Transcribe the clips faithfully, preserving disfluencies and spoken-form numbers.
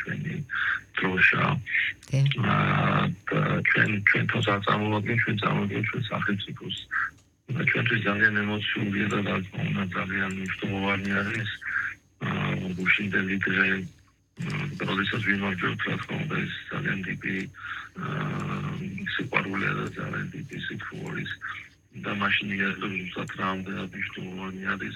ჩვენი დროშა. ჩვენ ჩვენ თავს არ წარმოვადგენთ, ჩვენ წარმოვადგენთ ჩვენ სახელმწიფოს. ჩვენთვის ძალიან ემოციურია და რა თქმა უნდა ძალიან მნიშვნელოვანი არის გუშინდელი დღე, როდესაც ვიმარჯვებთ, რა თქმა უნდა ეს ძალიან დიდი სიყვარულია და ძალიან დიდი სიკვდილის და მაშინ ზუსტად რამდენად მნიშვნელოვანი არის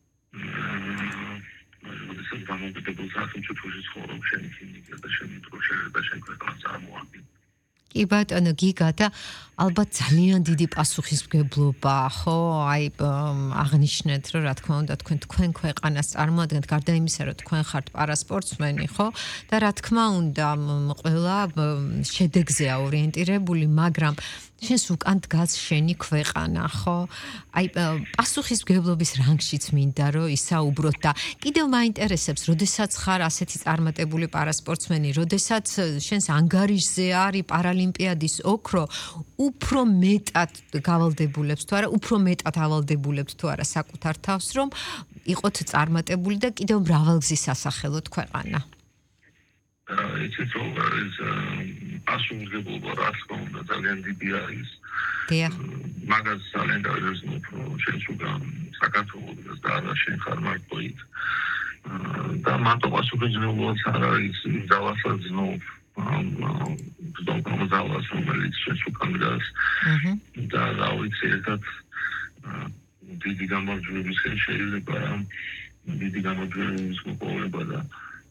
როდესაც დამოუკიდებელ სახელმწიფოში ცხოვრობ შენი ფიზიკა და შენი დროშა და შენ ქვეყანას წარმოადგენს. კი ბატონო გიგა და ალბათ ძალიან დიდი პასუხისმგებლობა ხო აი აღნიშნეთ რომ რა თქმა უნდა თქვენ თქვენ ქვეყანას წარმოადგენთ გარდა იმისა რომ თქვენ ხართ პარასპორტსმენი ხო და რა თქმა უნდა ყველა შედეგზეა ორიენტირებული მაგრამ შენს უკან დგას შენი ქვეყანა ხო აი პასუხისმგებლობის რანგშიც მინდა რომ ისაუბროთ და კიდევ მაინტერესებს როდესაც ხარ ასეთი წარმატებული პარასპორტსმენი როდესაც შენს ანგარიშზე არის პარალიმპიადის ოქრო უფრო მეტად გავალდებულებს თუ არა უფრო მეტად ავალდებულებს თუ არა საკუთარ თავს რომ იყოთ წარმატებული და კიდევ მრავალგზის ასახელოთ ქვეყანა იცით რომ ეს პასუხისმგებლობა რა თქმა უნდა ძალიან დიდი არის დიახ მაგას ძალიან გავიზნებ რომ შენ უკან საქართველოს და არა შენ ხარ მარტო იქ და მარტო პასუხისმგებლობაც არ არის ძალასაც ზნობ ზოგადად ძალას რომელიც შენ უკან დგას და რა ვიცი ერთად დიდი გამარჯვების შეიძლება დიდი გამარჯვების მოპოვება და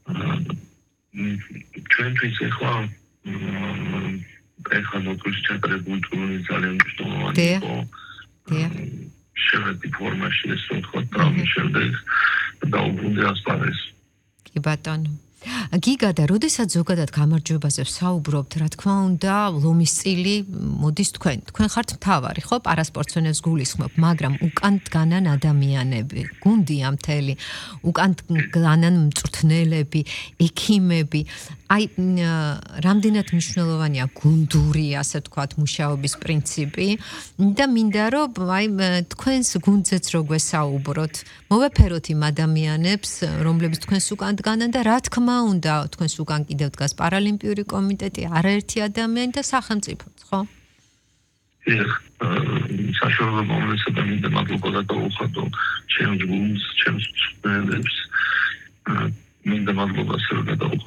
ჩვენთვის ახლა ახლა მოკლედ ჩატარებული ტურნირი ძალიან მნიშვნელოვანი იყო. შევედი ფორმაში ეს თქო ტრამვის შემდეგ და უბრუნდი ასპარეზს. კი ბატონო. გიგა და როდესაც ზოგადად გამარჯვებაზე ვსაუბრობთ, რა თქმა უნდა, ლომის წილი მოდის თქვენ. თქვენ ხართ მთავარი, ხო? პარასპორტსმენებს გულისხმობ, მაგრამ უკან დგანან ადამიანები, გუნდია მთელი, უკან დგანან მწვრთნელები, ექიმები. აი, რამდენად მნიშვნელოვანია გუნდური, ასე ვთქვათ, მუშაობის პრინციპი და მინდა რომ აი თქვენს გუნდზეც რო გვესაუბროთ, მოვეფეროთ იმ ადამიანებს, რომლებიც თქვენს უკან დგანან და რა თქმა უნდა, თქვენს უკან კიდევ დგას პარალიმპიური კომიტეტი, არაერთი ადამიანი და სახელმწიფოც, ხო? ეხ, საშუალო მომენტსა და მინდა მადლობა დავუხატო ჩემს გუნდს, ჩემს მწვრთნელებს. მინდა მადლობა სერგა დავუხატო